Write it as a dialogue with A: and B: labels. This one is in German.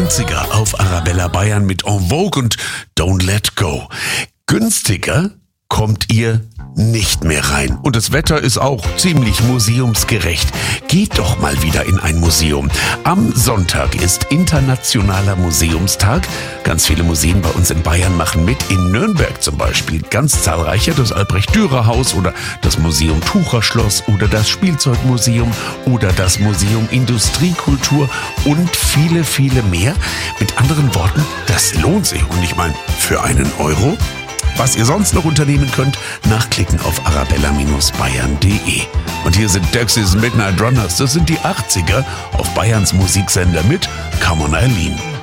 A: 90er auf Arabella Bayern mit En Vogue und Don't Let Go. Günstiger kommt ihr nicht mehr rein. Und das Wetter ist auch ziemlich museumsgerecht. Geht doch mal wieder in ein Museum. Am Sonntag ist Internationaler Museumstag. Ganz viele Museen bei uns in Bayern machen mit. In Nürnberg zum Beispiel ganz zahlreiche. Das Albrecht-Dürer-Haus oder das Museum Tucherschloss oder das Spielzeugmuseum oder das Museum Industriekultur und viele, viele mehr. Mit anderen Worten, das lohnt sich. Und ich meine, für einen Euro. Was ihr sonst noch unternehmen könnt, nachklicken auf arabella-bayern.de. Und hier sind Dexys Midnight Runners. Das sind die 80er auf Bayerns Musiksender mit Come on Eileen.